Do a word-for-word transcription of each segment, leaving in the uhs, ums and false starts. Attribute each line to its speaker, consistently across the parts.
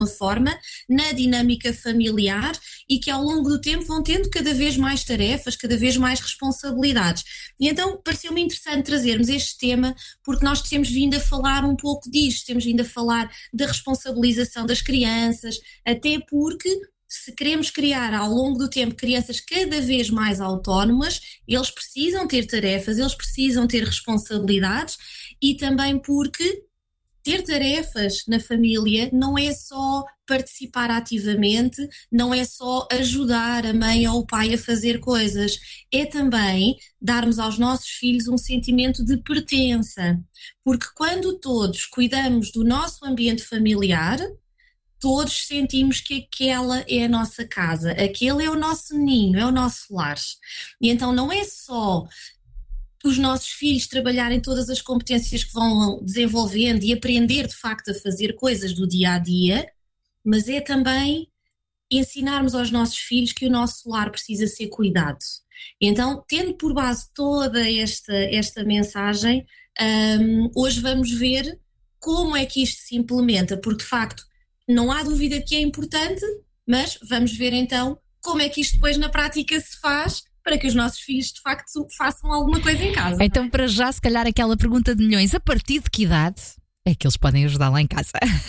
Speaker 1: forma na dinâmica familiar e que ao longo do tempo vão tendo cada vez mais tarefas, cada vez mais responsabilidades. E então pareceu-me interessante trazermos este tema porque nós temos vindo a falar um pouco disto, temos vindo a falar da responsabilização das crianças, até porque se queremos criar ao longo do tempo crianças cada vez mais autónomas, eles precisam ter tarefas, eles precisam ter responsabilidades e também porque ter tarefas na família não é só participar ativamente, não é só ajudar a mãe ou o pai a fazer coisas, é também darmos aos nossos filhos um sentimento de pertença, porque quando todos cuidamos do nosso ambiente familiar, todos sentimos que aquela é a nossa casa, aquele é o nosso ninho, é o nosso lar. E então não é só os nossos filhos trabalharem todas as competências que vão desenvolvendo e aprender de facto a fazer coisas do dia a dia, mas é também ensinarmos aos nossos filhos que o nosso lar precisa ser cuidado. Então, tendo por base toda esta, esta mensagem, um, hoje vamos ver como é que isto se implementa, porque de facto não há dúvida que é importante, mas vamos ver então como é que isto depois na prática se faz para que os nossos filhos de facto façam alguma coisa em casa.
Speaker 2: Então, para já, se calhar aquela pergunta de milhões, a partir de que idade é que eles podem ajudar lá em casa?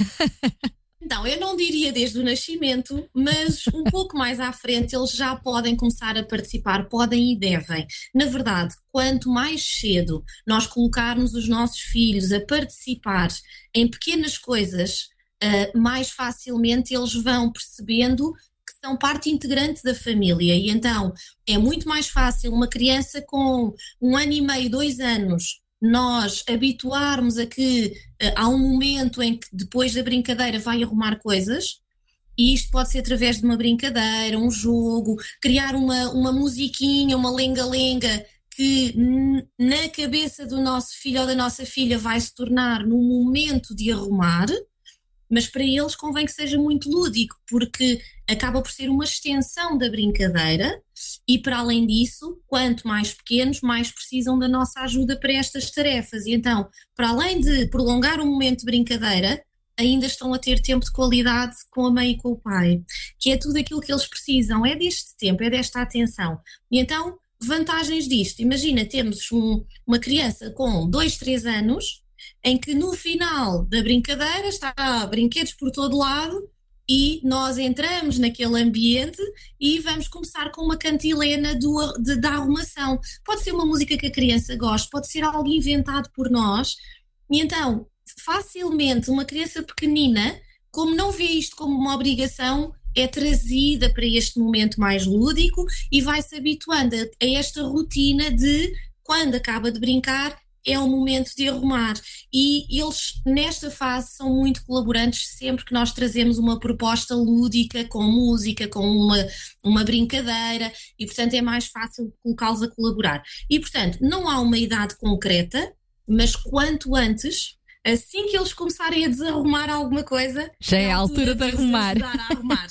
Speaker 1: Então, eu não diria desde o nascimento, mas um pouco mais à frente eles já podem começar a participar, podem e devem. Na verdade, quanto mais cedo nós colocarmos os nossos filhos a participar em pequenas coisas, uh, mais facilmente eles vão percebendo que são parte integrante da família e então é muito mais fácil uma criança com um ano e meio, dois anos, nós habituarmos a que uh, há um momento em que depois da brincadeira vai arrumar coisas e isto pode ser através de uma brincadeira, um jogo, criar uma, uma musiquinha, uma lenga-lenga que n- na cabeça do nosso filho ou da nossa filha vai se tornar no momento de arrumar. Mas para eles convém que seja muito lúdico, porque acaba por ser uma extensão da brincadeira e, para além disso, quanto mais pequenos, mais precisam da nossa ajuda para estas tarefas. E então, para além de prolongar um momento de brincadeira, ainda estão a ter tempo de qualidade com a mãe e com o pai, que é tudo aquilo que eles precisam, é deste tempo, é desta atenção. E então, vantagens disto, imagina, temos um, uma criança com dois, três anos, em que no final da brincadeira está brinquedos por todo lado e nós entramos naquele ambiente e vamos começar com uma cantilena do, de, da arrumação. Pode ser uma música que a criança gosta, pode ser algo inventado por nós e então facilmente uma criança pequenina, como não vê isto como uma obrigação, é trazida para este momento mais lúdico e vai-se habituando a, a esta rotina de quando acaba de brincar é o momento de arrumar e eles nesta fase são muito colaborantes sempre que nós trazemos uma proposta lúdica com música, com uma, uma brincadeira e portanto é mais fácil colocá-los a colaborar e portanto não há uma idade concreta, mas quanto antes, assim que eles começarem a desarrumar alguma coisa
Speaker 2: já é a altura, altura de, de arrumar,
Speaker 1: a arrumar.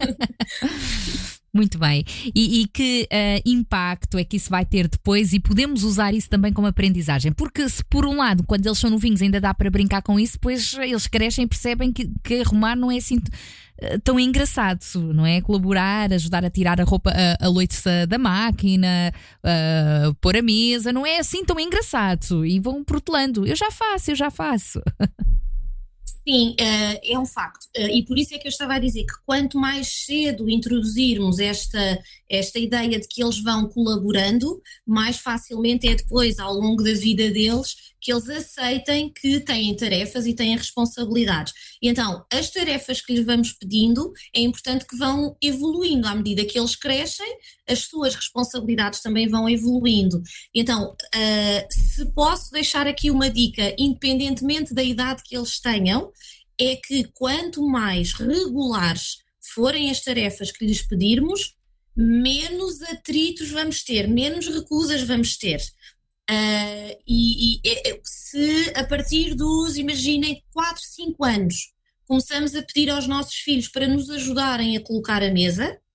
Speaker 2: Muito bem. E, e que uh, impacto é que isso vai ter depois e podemos usar isso também como aprendizagem? Porque se por um lado, quando eles são novinhos ainda dá para brincar com isso, depois eles crescem e percebem que, que arrumar não é assim uh, tão engraçado, não é? Colaborar, ajudar a tirar a roupa, a, a louça da máquina, uh, pôr a mesa, não é assim tão engraçado e vão protelando. Eu já faço, eu já faço.
Speaker 1: Sim, é um facto e por isso é que eu estava a dizer que quanto mais cedo introduzirmos esta, esta ideia de que eles vão colaborando, mais facilmente é depois ao longo da vida deles que eles aceitem que têm tarefas e têm responsabilidades. E então, as tarefas que lhes vamos pedindo, é importante que vão evoluindo à medida que eles crescem, as suas responsabilidades também vão evoluindo. Então, uh, se posso deixar aqui uma dica, independentemente da idade que eles tenham, é que quanto mais regulares forem as tarefas que lhes pedirmos, menos atritos vamos ter, menos recusas vamos ter. Uh, e, e se a partir dos, imaginem, quatro, cinco anos, começamos a pedir aos nossos filhos para nos ajudarem a colocar a mesa,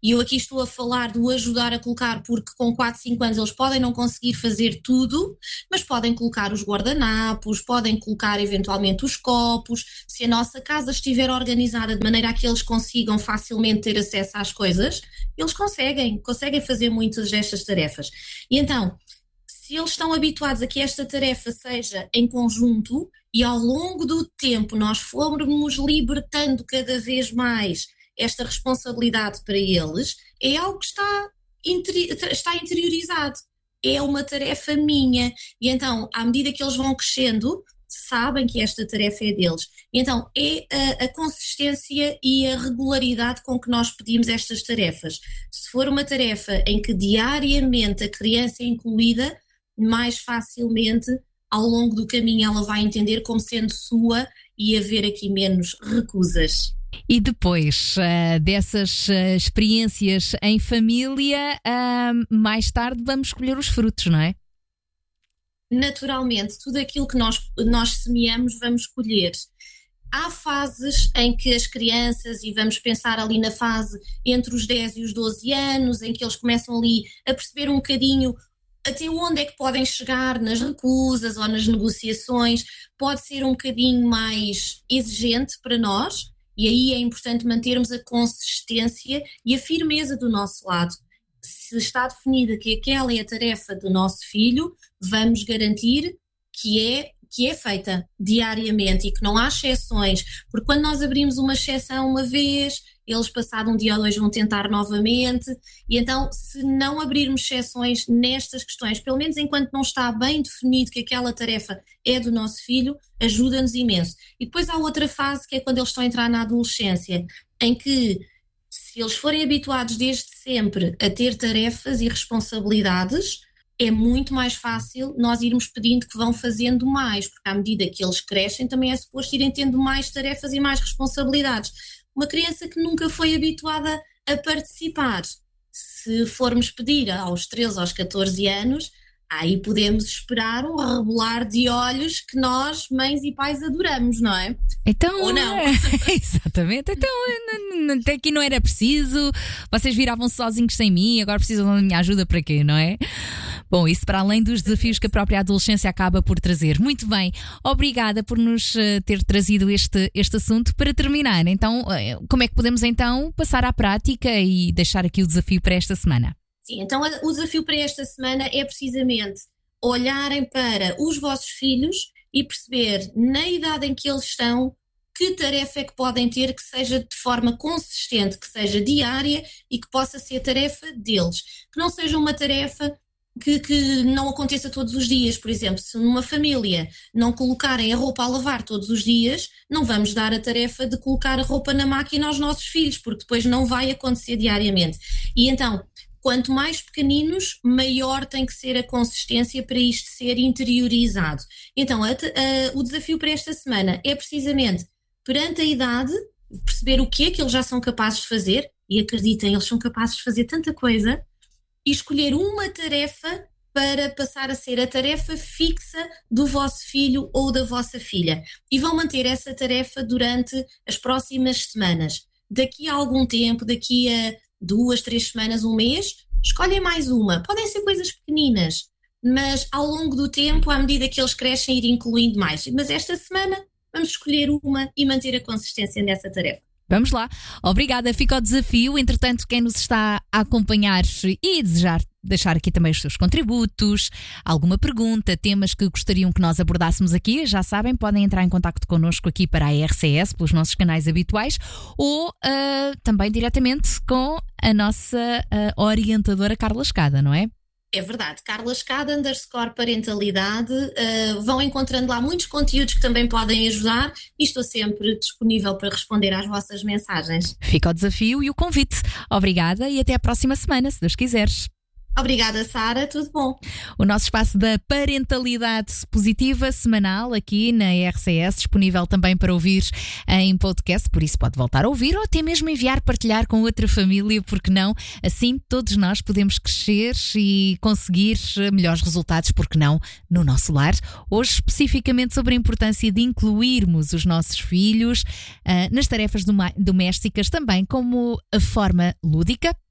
Speaker 1: E eu aqui estou a falar do ajudar a colocar, porque com quatro, cinco anos eles podem não conseguir fazer tudo, mas podem colocar os guardanapos, podem colocar eventualmente os copos. Se a nossa casa estiver organizada de maneira a que eles consigam facilmente ter acesso às coisas, eles conseguem, conseguem fazer muitas destas tarefas. E então, se eles estão habituados a que esta tarefa seja em conjunto e ao longo do tempo nós formos libertando cada vez mais esta responsabilidade para eles, é algo que está, interi- está interiorizado. É uma tarefa minha. E então, à medida que eles vão crescendo, sabem que esta tarefa é deles. E então, é a, a consistência e a regularidade com que nós pedimos estas tarefas. Se for uma tarefa em que diariamente a criança é incluída, mais facilmente, ao longo do caminho, ela vai entender como sendo sua e haver aqui menos recusas.
Speaker 2: E depois uh, dessas uh, experiências em família, uh, mais tarde vamos escolher os frutos, não é?
Speaker 1: Naturalmente, tudo aquilo que nós, nós semeamos vamos colher. Há fases em que as crianças, e vamos pensar ali na fase entre os dez e os doze anos, em que eles começam ali a perceber um bocadinho até onde é que podem chegar nas recusas ou nas negociações, pode ser um bocadinho mais exigente para nós, e aí é importante mantermos a consistência e a firmeza do nosso lado. Se está definida que aquela é a tarefa do nosso filho, vamos garantir que é, que é feita diariamente e que não há exceções, porque quando nós abrimos uma exceção uma vez, eles passado um dia ou dois vão tentar novamente, e então se não abrirmos exceções nestas questões, pelo menos enquanto não está bem definido que aquela tarefa é do nosso filho, ajuda-nos imenso. E depois há outra fase que é quando eles estão a entrar na adolescência, em que se eles forem habituados desde sempre a ter tarefas e responsabilidades, é muito mais fácil nós irmos pedindo que vão fazendo mais, porque à medida que eles crescem também é suposto irem tendo mais tarefas e mais responsabilidades. Uma criança que nunca foi habituada a participar, se formos pedir aos treze, aos catorze anos, aí podemos esperar um rebolar de olhos que nós, mães e pais, adoramos, não é?
Speaker 2: Então,
Speaker 1: ou não?
Speaker 2: Exatamente, então até aqui não era preciso, vocês viravam sozinhos sem mim, agora precisam da minha ajuda para quê, não é? Bom, isso para além dos desafios que a própria adolescência acaba por trazer. Muito bem, obrigada por nos ter trazido este, este assunto. Para terminar, então, como é que podemos então passar à prática e deixar aqui o desafio para esta semana?
Speaker 1: Sim, então o desafio para esta semana é precisamente olharem para os vossos filhos e perceber, na idade em que eles estão, que tarefa é que podem ter que seja de forma consistente, que seja diária e que possa ser tarefa deles. Que não seja uma tarefa que, que não aconteça todos os dias. Por exemplo, se numa família não colocarem a roupa a lavar todos os dias, não vamos dar a tarefa de colocar a roupa na máquina aos nossos filhos, porque depois não vai acontecer diariamente. E então, quanto mais pequeninos, maior tem que ser a consistência para isto ser interiorizado. Então, a, a, o desafio para esta semana é precisamente, perante a idade, perceber o que é que eles já são capazes de fazer, e acreditem, eles são capazes de fazer tanta coisa, e escolher uma tarefa para passar a ser a tarefa fixa do vosso filho ou da vossa filha. E vão manter essa tarefa durante as próximas semanas. Daqui a algum tempo, daqui a duas, três semanas, um mês, escolhem mais uma. Podem ser coisas pequeninas, mas ao longo do tempo, à medida que eles crescem, ir incluindo mais. Mas esta semana vamos escolher uma e manter a consistência nessa tarefa.
Speaker 2: Vamos lá. Obrigada, fica o desafio. Entretanto, quem nos está a acompanhar e desejar deixar aqui também os seus contributos, alguma pergunta, temas que gostariam que nós abordássemos aqui, já sabem, podem entrar em contacto connosco aqui para a R C S, pelos nossos canais habituais, ou uh, também diretamente com a nossa uh, orientadora Carla Escada, não é?
Speaker 1: É verdade, Carla Escada, underscore parentalidade, uh, vão encontrando lá muitos conteúdos que também podem ajudar e estou sempre disponível para responder às vossas mensagens.
Speaker 2: Fica o desafio e o convite. Obrigada e até à próxima semana, se Deus quiseres.
Speaker 1: Obrigada, Sara, tudo bom.
Speaker 2: O nosso espaço da parentalidade positiva semanal aqui na R C S, disponível também para ouvir em podcast, por isso pode voltar a ouvir ou até mesmo enviar, partilhar com outra família, porque não? Assim todos nós podemos crescer e conseguir melhores resultados, porque não? No nosso lar. Hoje especificamente sobre a importância de incluirmos os nossos filhos uh, nas tarefas domésticas também como a forma lúdica,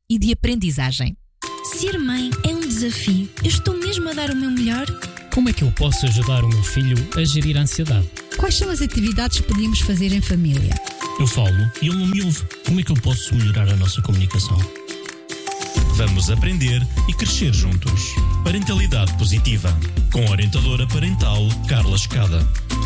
Speaker 2: e de aprendizagem.
Speaker 3: Ser mãe é um desafio. Eu estou mesmo a dar o meu melhor?
Speaker 4: Como é que eu posso ajudar o meu filho a gerir a ansiedade?
Speaker 5: Quais são as atividades que podíamos fazer em família?
Speaker 6: Eu falo e ele não me ouve. Como é que eu posso melhorar a nossa comunicação?
Speaker 7: Vamos aprender e crescer juntos. Parentalidade positiva. Com a orientadora parental Carla Escada.